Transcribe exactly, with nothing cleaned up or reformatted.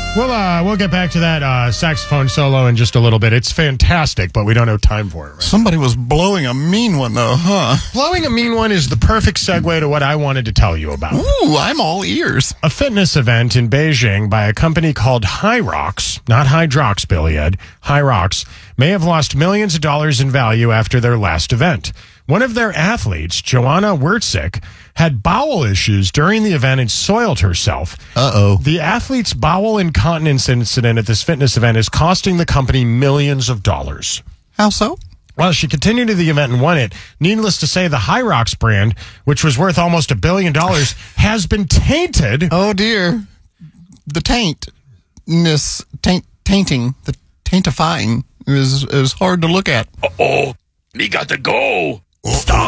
We'll, uh, we'll get back to that uh, saxophone solo in just a little bit. It's fantastic, but we don't have time for it. Right? Somebody was blowing a mean one, though, huh? Blowing a mean one is the perfect segue to what I wanted to tell you about. Ooh, I'm all ears. A fitness event in Beijing by a company called Hyrox, not Hydrox, Billy Ed, Hyrox, may have lost millions of dollars in value after their last event. One of their athletes, Joanna Wurtzik, had bowel issues during the event and soiled herself. Uh-oh. The athlete's bowel incontinence incident at this fitness event is costing the company millions of dollars. How so? Well, she continued to the event and won it. Needless to say, the Hyrox brand, which was worth almost a billion dollars, has been tainted. Oh, dear. The taintness, taint, tainting, the taintifying is, is hard to look at. Uh-oh. Me got to go. Stop.